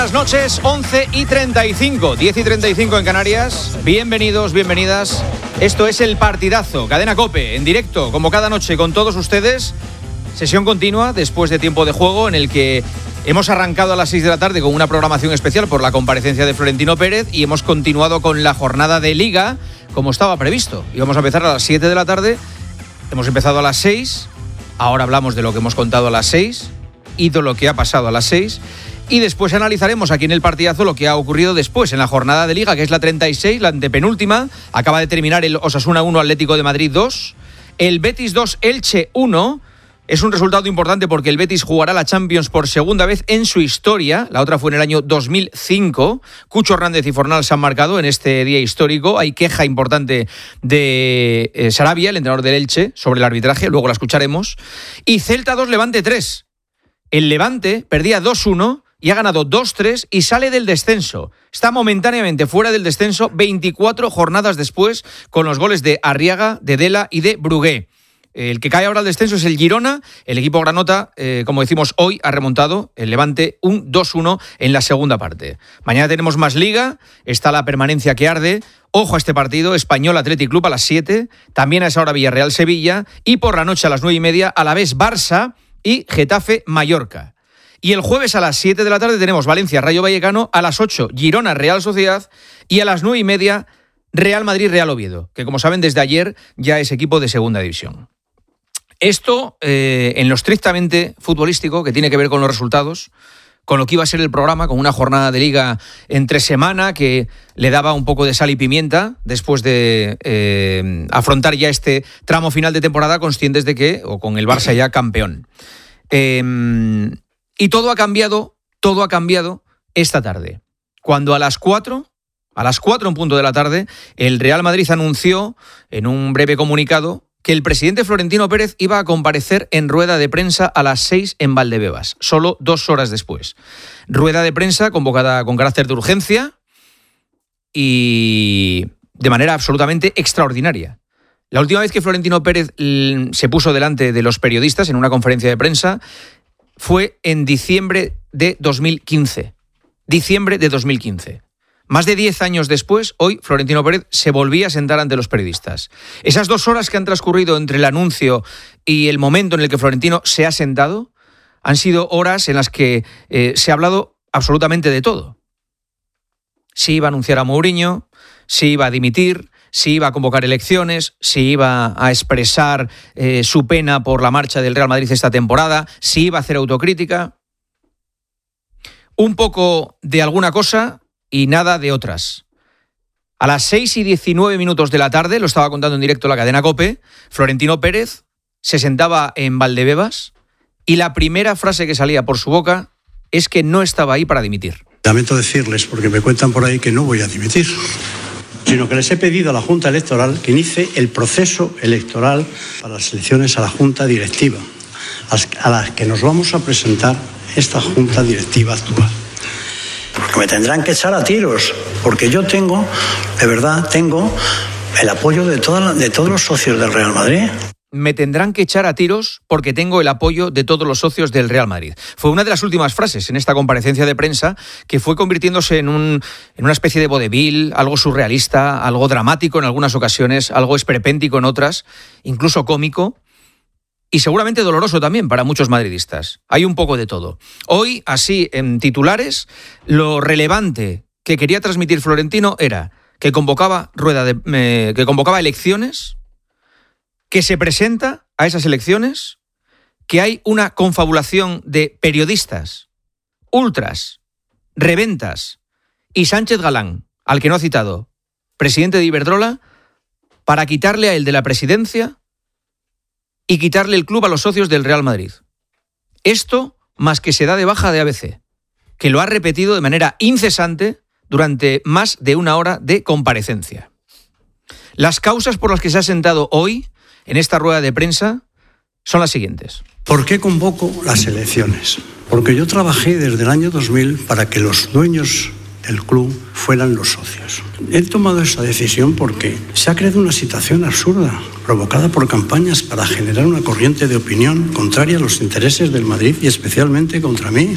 buenas noches, 11:35, 10:35 en Canarias. Bienvenidos, bienvenidas. Esto es El Partidazo, Cadena COPE, en directo, como cada noche, con todos ustedes. Sesión continua después de tiempo de juego en el que hemos arrancado a las 6 de la tarde con una programación especial por la comparecencia de Florentino Pérez y hemos continuado con la jornada de Liga como estaba previsto. Íbamos a empezar a las 7 de la tarde, hemos empezado a las 6, ahora hablamos de lo que hemos contado a las 6 y de lo que ha pasado a las 6. Y después analizaremos aquí en El Partidazo lo que ha ocurrido después en la jornada de Liga, que es la 36, la antepenúltima. Acaba de terminar el Osasuna 1, Atlético de Madrid 2. El Betis 2, Elche 1. Es un resultado importante porque el Betis jugará la Champions por segunda vez en su historia. La otra fue en el año 2005. Cucho Hernández y Fornal se han marcado en este día histórico. Hay queja importante de Sarabia, el entrenador del Elche, sobre el arbitraje. Luego la escucharemos. Y Celta 2, Levante 3. El Levante perdía 2-1 y ha ganado 2-3 y sale del descenso. Está momentáneamente fuera del descenso 24 jornadas después con los goles de Arriaga, de Dela y de Brugué. El que cae ahora al descenso es el Girona. El equipo granota, como decimos hoy, ha remontado el Levante un 2-1 en la segunda parte. Mañana tenemos más Liga, está la permanencia que arde. Ojo a este partido, Español Athletic Club a las 7, también a esa hora Villarreal Sevilla y por la noche a las 9:30 Alavés Barça y Getafe Mallorca. Y el jueves a las 7 de la tarde tenemos Valencia Rayo Vallecano, a las 8 Girona Real Sociedad y a las 9:30 Real Madrid Real Oviedo, que como saben desde ayer ya es equipo de segunda división. Esto en lo estrictamente futbolístico, que tiene que ver con los resultados, con lo que iba a ser el programa, con una jornada de Liga entre semana que le daba un poco de sal y pimienta después de afrontar ya este tramo final de temporada conscientes de que, o con el Barça ya campeón. Y todo ha cambiado esta tarde, cuando a las 4 en punto de la tarde, el Real Madrid anunció en un breve comunicado que el presidente Florentino Pérez iba a comparecer en rueda de prensa a las 6 en Valdebebas, solo 2 horas después. Rueda de prensa convocada con carácter de urgencia y de manera absolutamente extraordinaria. La última vez que Florentino Pérez se puso delante de los periodistas en una conferencia de prensa fue en diciembre de 2015. Diciembre de 2015. Más de 10 años después, hoy Florentino Pérez se volvía a sentar ante los periodistas. Esas 2 horas que han transcurrido entre el anuncio y el momento en el que Florentino se ha sentado han sido horas en las que se ha hablado absolutamente de todo. Si iba a anunciar a Mourinho, si iba a dimitir, si iba a convocar elecciones, si iba a expresar su pena por la marcha del Real Madrid esta temporada, si iba a hacer autocrítica. Un poco de alguna cosa y nada de otras. A las 6:19 de la tarde, lo estaba contando en directo la cadena COPE, Florentino Pérez se sentaba en Valdebebas y la primera frase que salía por su boca es que no estaba ahí para dimitir. Lamento decirles, porque me cuentan por ahí que no voy a dimitir, sino que les he pedido a la Junta Electoral que inicie el proceso electoral para las elecciones a la Junta Directiva, a las que nos vamos a presentar esta Junta Directiva actual. Porque me tendrán que echar a tiros, porque yo tengo el apoyo de todos los socios del Real Madrid. Me tendrán que echar a tiros porque tengo el apoyo de todos los socios del Real Madrid. Fue una de las últimas frases en esta comparecencia de prensa que fue convirtiéndose en una especie de vodevil, algo surrealista, algo dramático en algunas ocasiones, algo esperpéntico en otras, incluso cómico y seguramente doloroso también para muchos madridistas. Hay un poco de todo. Hoy, así en titulares, lo relevante que quería transmitir Florentino era que convocaba elecciones, que se presenta a esas elecciones, que hay una confabulación de periodistas, ultras, reventas y Sánchez Galán, al que no ha citado, presidente de Iberdrola, para quitarle a él de la presidencia y quitarle el club a los socios del Real Madrid. Esto más que se da de baja de ABC, que lo ha repetido de manera incesante durante más de 1 hora de comparecencia. Las causas por las que se ha sentado hoy en esta rueda de prensa son las siguientes. ¿Por qué convoco las elecciones? Porque yo trabajé desde el año 2000 para que los dueños del club fueran los socios. He tomado esa decisión porque se ha creado una situación absurda, provocada por campañas para generar una corriente de opinión contraria a los intereses del Madrid y especialmente contra mí.